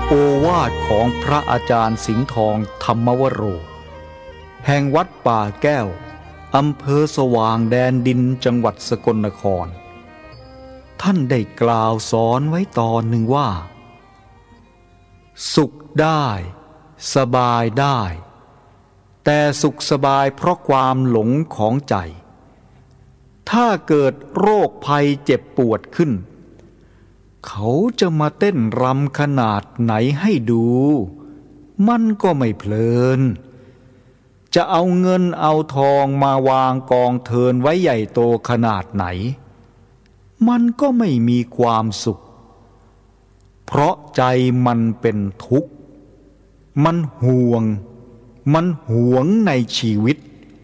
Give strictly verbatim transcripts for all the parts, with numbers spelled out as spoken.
โอวาทของพระอาจารย์สิงห์ทองธรรมวโรแห่งวัดป่าแก้วอำเภอสว่างแดนดินจังหวัดสกลนครท่านได้กล่าวสอนไว้ตอนหนึ่งว่าสุขได้สบายได้แต่สุขสบายเพราะความหลงของใจถ้าเกิดโรคภัยเจ็บปวดขึ้นเขาจะมาเต้นรำขนาดไหนให้ดูมันก็ไม่เพลินจะเอาเงินเอาทองมาวางกองเทินไว้ใหญ่โตขนาดไหนมันก็ไม่มีความสุขเพราะใจมันเป็นทุกข์มันห่วงมันหวงในชีวิต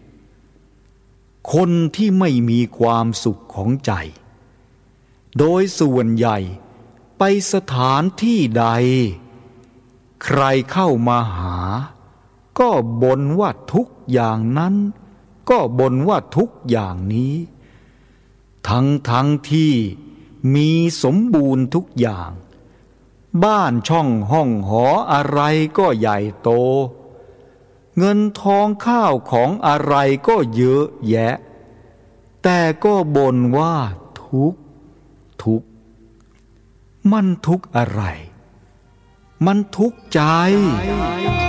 คนที่ไม่มีความสุขของใจโดยส่วนใหญ่ไปสถานที่ใดใครเข้ามาหาก็บ่นว่าทุกอย่างนั้นก็บ่นว่าทุกอย่างนี้ทั้งทั้งที่มีสมบูรณ์ทุกอย่างบ้านช่องห้องหออะไรก็ใหญ่โตเงินทองข้าวของอะไรก็เยอะแยะแต่ก็บ่นว่าทุกข์ทุกข์มันทุกข์อะไรมันทุกข์ใจ